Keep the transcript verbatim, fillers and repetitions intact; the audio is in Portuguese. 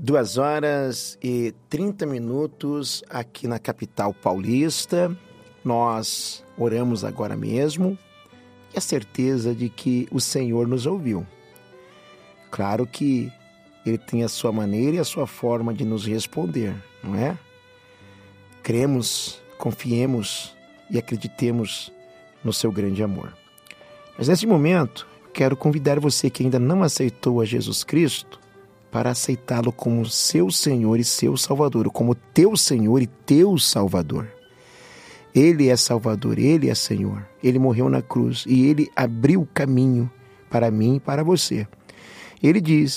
Duas horas e trinta minutos aqui na capital paulista. Nós oramos agora mesmo e a certeza de que o Senhor nos ouviu. Claro que Ele tem a sua maneira e a sua forma de nos responder, não é? Cremos, confiemos e acreditemos no seu grande amor. Mas nesse momento, quero convidar você que ainda não aceitou a Jesus Cristo para aceitá-lo como seu Senhor e seu Salvador, como teu Senhor e teu Salvador. Ele é Salvador, Ele é Senhor. Ele morreu na cruz e Ele abriu o caminho para mim e para você. Ele diz